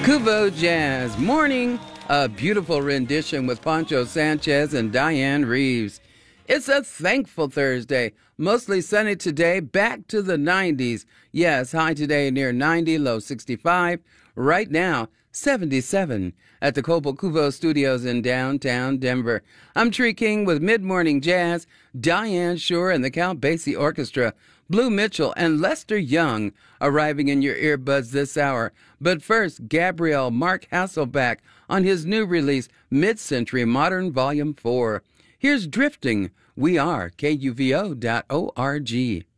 Kubo Jazz Morning, a beautiful rendition with Poncho Sanchez and Diane Reeves. It's a thankful Thursday. Mostly sunny today, back to the 90s. Yes, high today near 90, low 65. Right now, 77 at the Copal Kubo Studios in downtown Denver. I'm Tree King with Mid-Morning Jazz, Diane Shore and the Count Basie Orchestra, Blue Mitchell and Lester Young arriving in your earbuds this hour. But first, Gabriel Mark Hasselback on his new release, Mid-Century Modern Volume 4. Here's Drifting. We are KUVO.org.